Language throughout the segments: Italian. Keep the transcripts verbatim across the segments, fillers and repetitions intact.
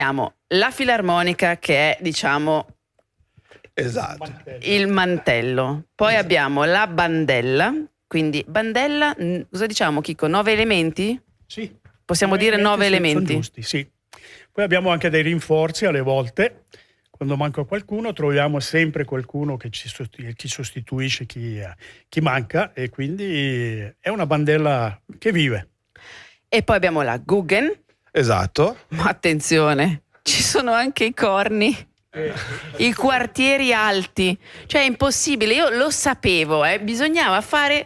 abbiamo la filarmonica che è, diciamo, esatto, il mantello. Poi esatto. abbiamo la bandella, quindi bandella, cosa diciamo Chicco? Nove elementi? Sì. Possiamo nove dire nove elementi, elementi? Sono giusti, sì. Poi abbiamo anche dei rinforzi alle volte. Quando manca qualcuno troviamo sempre qualcuno che ci sostitu- chi sostituisce chi, chi manca, e quindi è una bandella che vive. E poi abbiamo la Guggen. Esatto. Ma attenzione, ci sono anche i corni, eh. i quartieri alti. Cioè è impossibile, io lo sapevo, eh. bisognava fare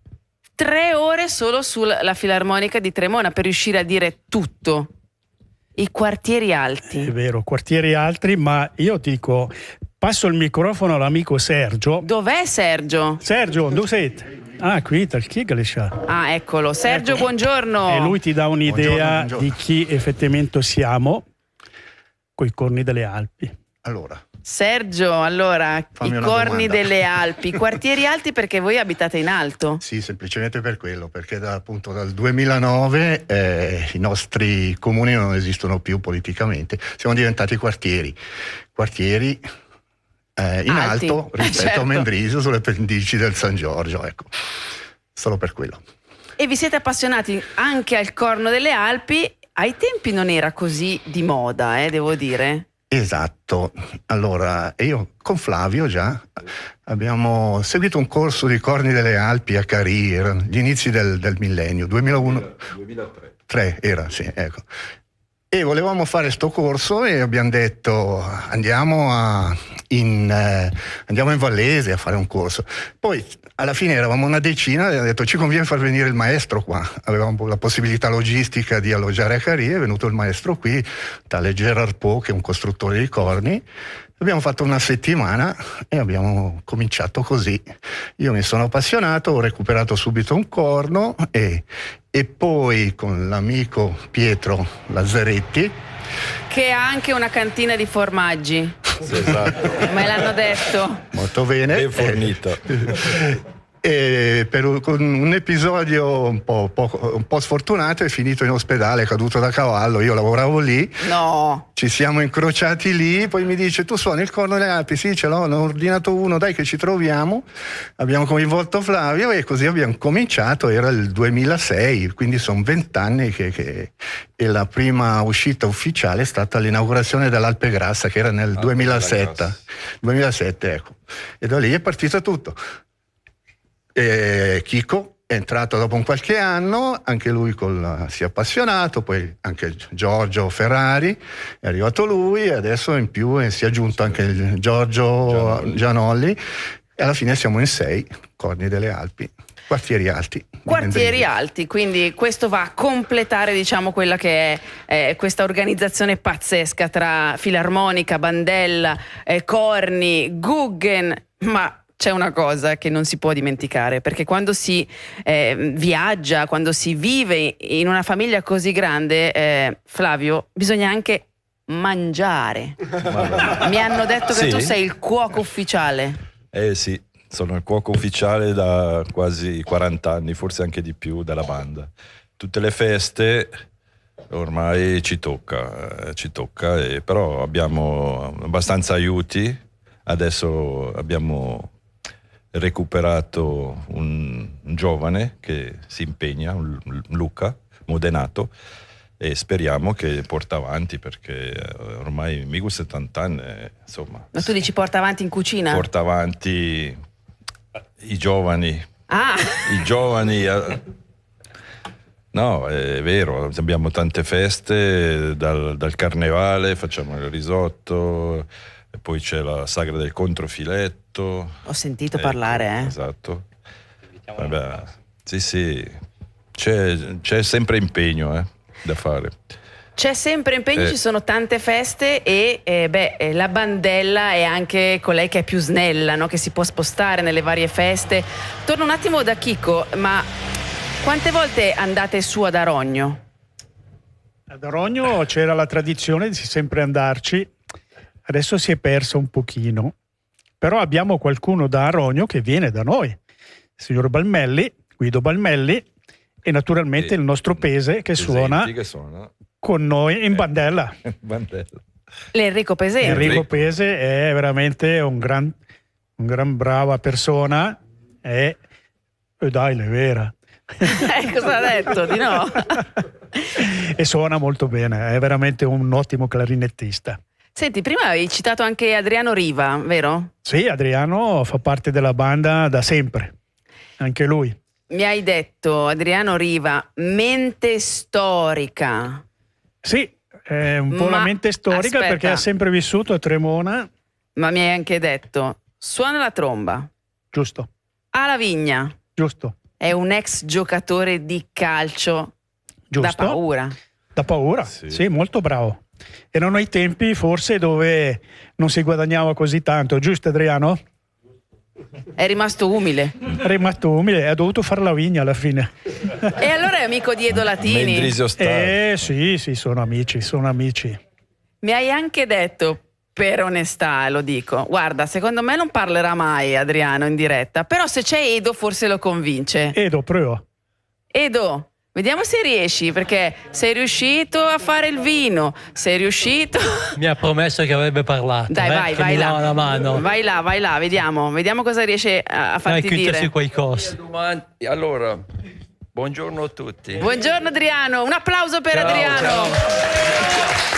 tre ore solo sulla filarmonica di Tremona per riuscire a dire tutto. I quartieri alti. È vero, quartieri alti, ma io dico, passo il microfono all'amico Sergio. Dov'è Sergio? Sergio, dove sei? Ah, qui, dal Kigalesha. Ah, eccolo. Sergio, ecco. Buongiorno. E lui ti dà un'idea buongiorno, buongiorno. di chi effettivamente siamo, coi corni delle Alpi. Allora. Sergio, allora, Fammi i corni domanda. delle Alpi, quartieri alti perché voi abitate in alto? Sì, semplicemente per quello, perché da, appunto dal duemilanove eh, i nostri comuni non esistono più politicamente, siamo diventati quartieri, quartieri eh, in alti. alto rispetto certo. a Mendrisio sulle pendici del San Giorgio, ecco, solo per quello. E vi siete appassionati anche al corno delle Alpi, ai tempi non era così di moda, eh, devo dire. Esatto, allora io con Flavio già abbiamo seguito un corso di corni delle Alpi a Carì, erano gli inizi del, del millennio, duemilauno, duemilatré tre era, sì, ecco. E volevamo fare sto corso e abbiamo detto andiamo, a, in, eh, andiamo in Vallese a fare un corso. Poi alla fine eravamo una decina e abbiamo detto ci conviene far venire il maestro qua. Avevamo la possibilità logistica di alloggiare a Carì, è venuto il maestro qui, tale Gerard Poe, che è un costruttore di corni. Abbiamo fatto una settimana e abbiamo cominciato così. Io mi sono appassionato, ho recuperato subito un corno e, e poi con l'amico Pietro Lazzaretti, che ha anche una cantina di formaggi. Esatto. Me l'hanno detto. Molto bene. Ben fornito. E per con un episodio un po', po', un po' sfortunato è finito in ospedale, è caduto da cavallo, io lavoravo lì, no. Ci siamo incrociati lì, poi mi dice tu suoni il corno delle Alpi? Sì, ce l'ho, ne ho ordinato uno, dai che ci troviamo, abbiamo coinvolto Flavio e così abbiamo cominciato, era il duemilasei, quindi sono vent'anni che, che e la prima uscita ufficiale è stata l'inaugurazione dell'Alpe Grassa che era nel Alpe duemilasette, duemilasette, ecco, e da lì è partito tutto. E Chico è entrato dopo un qualche anno, anche lui col, si è appassionato, poi anche Giorgio Ferrari è arrivato lui e adesso in più eh, si è aggiunto anche il Giorgio Gianolli. Gianolli e alla fine siamo in sei, corni delle Alpi, quartieri alti. Quartieri alti, quindi questo va a completare, diciamo, quella che è eh, questa organizzazione pazzesca tra filarmonica, bandella, eh, corni, Guggen, ma c'è una cosa che non si può dimenticare, perché quando si eh, viaggia, quando si vive in una famiglia così grande, eh, Flavio, bisogna anche mangiare. Mi hanno detto che sì. tu sei il cuoco ufficiale. Eh sì, sono il cuoco ufficiale da quasi quaranta anni, forse anche di più, della banda. Tutte le feste ormai ci tocca, eh, ci tocca, eh, però abbiamo abbastanza aiuti. Adesso abbiamo recuperato un, un giovane che si impegna, un Luca Modenato, e speriamo che porta avanti, perché ormai mi gusta settanta anni, insomma. Ma tu dici porta avanti in cucina? Porta avanti i giovani. Ah! I giovani. No, è vero, abbiamo tante feste, dal, dal carnevale facciamo il risotto, e poi c'è la sagra del controfiletto. Ho sentito ecco, parlare, eh. Esatto. Vabbè, sì, sì, c'è, c'è sempre impegno eh, da fare. C'è sempre impegno, eh. ci sono tante feste e eh, beh, la bandella è anche colei che è più snella, no? Che si può spostare nelle varie feste. Torno un attimo da Chicco, ma quante volte andate su ad Arogno? Ad Arogno c'era la tradizione di sempre andarci, adesso si è persa un pochino, però abbiamo qualcuno da Arogno che viene da noi, il signor Balmelli, Guido Balmelli, e naturalmente e il nostro Pese che suona, che suona con noi in bandella. Bandella. L'Enrico Pesenti. Enrico Pese è veramente un gran, un gran brava persona e, e dai, è vera. Eh, cosa ha detto? Di no? E suona molto bene, è veramente un ottimo clarinettista. Senti, prima avevi citato anche Adriano Riva, vero? Sì, Adriano fa parte della banda da sempre, anche lui. Mi hai detto, Adriano Riva, mente storica. Sì, è un po' Ma, la mente storica aspetta. perché ha sempre vissuto a Tremona. Ma mi hai anche detto, suona la tromba, Giusto, ha la vigna, giusto, è un ex giocatore di calcio giusto. da paura. Da paura, Sì. sì, molto bravo. Erano i tempi forse dove non si guadagnava così tanto, giusto Adriano? È rimasto umile. È rimasto umile, ha dovuto fare la vigna alla fine. E allora è amico di Edo Latini. Mendrisio Star. Eh sì, sì, sono amici, sono amici. Mi hai anche detto, per onestà lo dico, guarda, secondo me non parlerà mai Adriano in diretta, però se c'è Edo forse lo convince. Edo, prova. Edo, vediamo se riesci, perché sei riuscito a fare il vino, sei riuscito... Mi ha promesso che avrebbe parlato. Dai, eh, vai, che vai mi là. dava una mano. Vai là, vai là, vediamo, vediamo cosa riesce a, a Dai, farti dire. chiudersi qualcosa. Domani- Allora, buongiorno a tutti. Buongiorno Adriano, un applauso per Ciao, Adriano. ciao.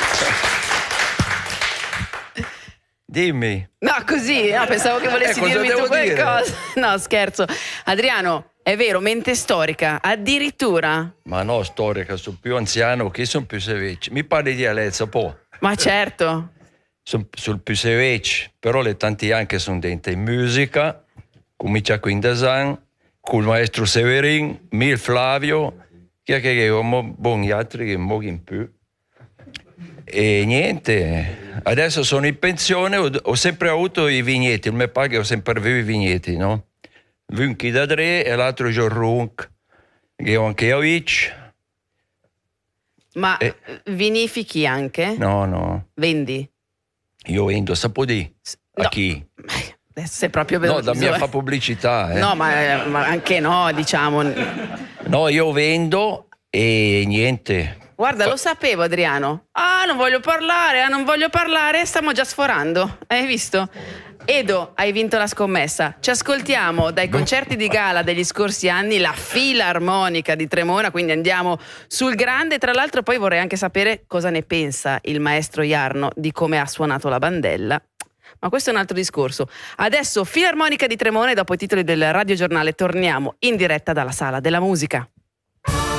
Dimmi. No, così, no, pensavo che volessi Eh, cosa dirmi tu devo dire? qualcosa. No, scherzo. Adriano, è vero, mente storica, addirittura. Ma no, storica, sono più anziano, che sono più sevecci. Mi parli di Alezza, po'. Ma certo. Sono sul più sevecci, però le tanti anche sono dentro in musica, comincia qui in Desan, con il maestro Severin, Mil Flavio, che è che ho buoni gli altri che mo in più. E niente, adesso sono in pensione, ho, ho sempre avuto i vigneti, il mio padre ho sempre avuto i vigneti, no? Vunchi da tre e l'altro è Runk, che ho anche Jovic. Ma Eh. vinifichi anche? No, no, Vendi? io vendo Sapodì. A No. chi? Adesso sei proprio No, veloce. da mia fa pubblicità. Eh. No, ma, ma anche no, diciamo. No, io vendo e niente. Guarda, lo sapevo Adriano. Ah, non voglio parlare, ah, non voglio parlare, stiamo già sforando. Hai visto? Edo, hai vinto la scommessa. Ci ascoltiamo dai concerti di gala degli scorsi anni la Filarmonica di Tremona, quindi andiamo sul grande. Tra l'altro poi vorrei anche sapere cosa ne pensa il maestro Jarno di come ha suonato la bandella. Ma questo è un altro discorso. Adesso Filarmonica di Tremona e dopo i titoli del radiogiornale torniamo in diretta dalla Sala della Musica.